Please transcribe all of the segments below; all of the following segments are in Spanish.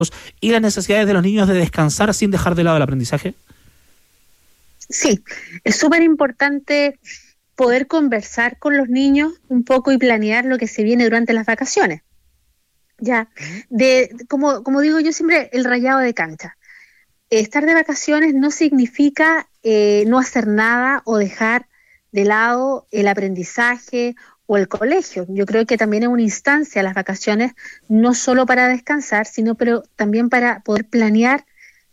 y las necesidades de los niños de descansar sin dejar de lado el aprendizaje? Sí, es súper importante poder conversar con los niños un poco y planear lo que se viene durante las vacaciones. Ya, como digo yo siempre, el rayado de cancha. Estar de vacaciones no significa no hacer nada o dejar de lado el aprendizaje o el colegio. Yo creo que también es una instancia las vacaciones, no solo para descansar, sino pero también para poder planear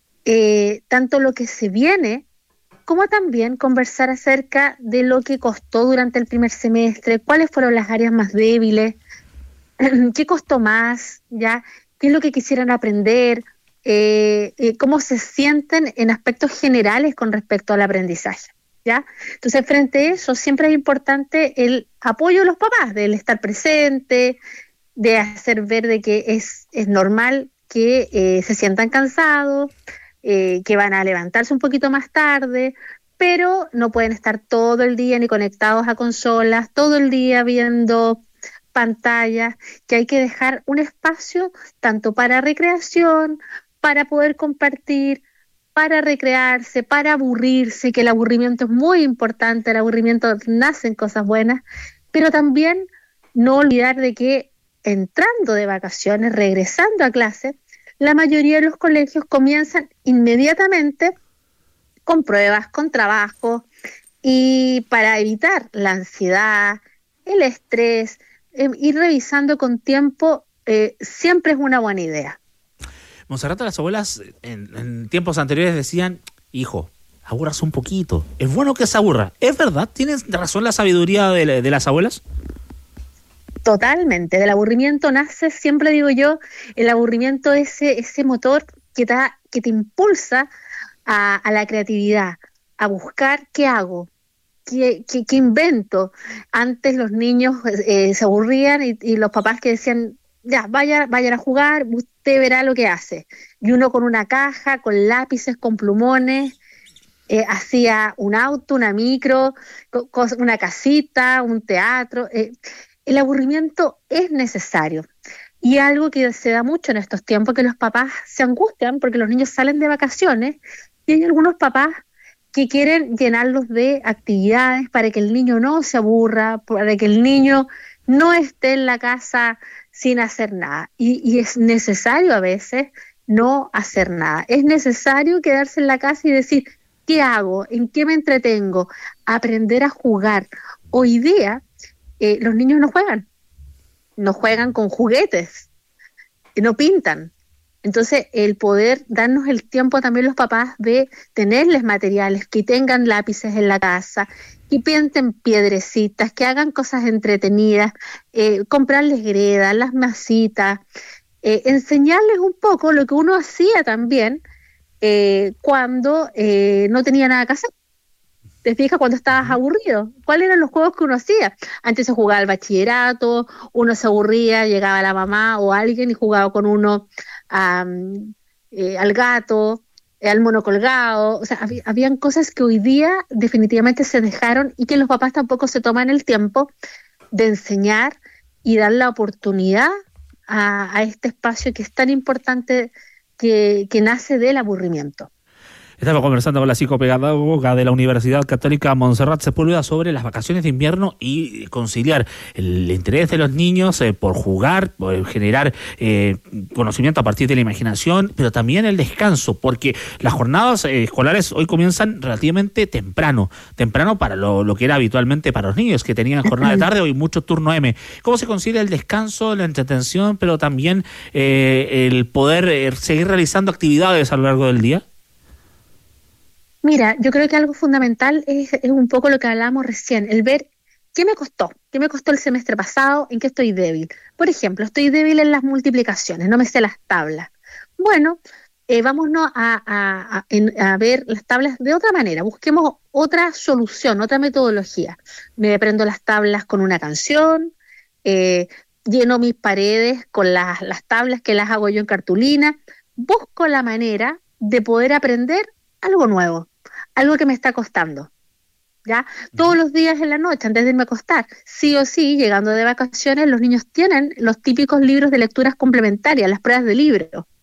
tanto lo que se viene, como también conversar acerca de lo que costó durante el primer semestre, cuáles fueron las áreas más débiles, qué costó más, ya, qué es lo que quisieran aprender, cómo se sienten en aspectos generales con respecto al aprendizaje, ¿ya? Entonces, frente a eso, siempre es importante el apoyo de los papás, del estar presente, de hacer ver de que es normal que se sientan cansados, que van a levantarse un poquito más tarde, pero no pueden estar todo el día ni conectados a consolas, todo el día viendo pantallas, que hay que dejar un espacio tanto para recreación, para poder compartir, para recrearse, para aburrirse, que el aburrimiento es muy importante, el aburrimiento nace en cosas buenas, pero también no olvidar de que entrando de vacaciones, regresando a clase, la mayoría de los colegios comienzan inmediatamente con pruebas, con trabajo, y para evitar la ansiedad, el estrés, ir revisando con tiempo siempre es una buena idea. Monserrat, las abuelas en tiempos anteriores decían, hijo, aburras un poquito, es bueno que se aburra. ¿Es verdad? ¿Tienes razón la sabiduría de las abuelas? Totalmente, del aburrimiento nace, siempre digo yo, el aburrimiento es ese motor que te impulsa a la creatividad, a buscar qué hago, qué invento. Antes los niños se aburrían y los papás que decían, ya, vayan a jugar, usted verá lo que hace. Y uno con una caja, con lápices, con plumones, hacía un auto, una micro, una casita, un teatro. El aburrimiento es necesario. Y algo que se da mucho en estos tiempos, que los papás se angustian porque los niños salen de vacaciones y hay algunos papás que quieren llenarlos de actividades para que el niño no se aburra, para que el niño no esté en la casa sin hacer nada. Y es necesario a veces no hacer nada. Es necesario quedarse en la casa y decir, ¿qué hago? ¿En qué me entretengo? Aprender a jugar. Hoy día los niños no juegan con juguetes, no pintan. Entonces, el poder darnos el tiempo también los papás de tenerles materiales, que tengan lápices en la casa, que pinten piedrecitas, que hagan cosas entretenidas, comprarles greda, las masitas, enseñarles un poco lo que uno hacía también cuando no tenía nada que hacer. ¿Te fijas cuando estabas aburrido? ¿Cuáles eran los juegos que uno hacía? Antes se jugaba al bachillerato, uno se aburría, llegaba la mamá o alguien y jugaba con uno al gato, al mono colgado. O sea, habían cosas que hoy día definitivamente se dejaron y que los papás tampoco se toman el tiempo de enseñar y dar la oportunidad a este espacio que es tan importante que nace del aburrimiento. Estamos conversando con la psicopedagoga de la Universidad Católica Monserrat Sepúlveda sobre las vacaciones de invierno y conciliar el interés de los niños por jugar, por generar conocimiento a partir de la imaginación, pero también el descanso, porque las jornadas escolares hoy comienzan relativamente temprano para lo que era habitualmente para los niños, que tenían jornada de tarde, hoy mucho turno M. ¿Cómo se concilia el descanso, la entretención, pero también el poder seguir realizando actividades a lo largo del día? Mira, yo creo que algo fundamental es un poco lo que hablábamos recién, el ver qué me costó el semestre pasado, en qué estoy débil. Por ejemplo, estoy débil en las multiplicaciones, no me sé las tablas. Bueno, vámonos a ver las tablas de otra manera, busquemos otra solución, otra metodología. Me aprendo las tablas con una canción, lleno mis paredes con las tablas que las hago yo en cartulina, busco la manera de poder aprender algo nuevo, algo que me está costando, ¿ya? Todos los días en la noche, antes de irme a acostar, sí o sí, llegando de vacaciones, los niños tienen los típicos libros de lecturas complementarias, las pruebas de libro.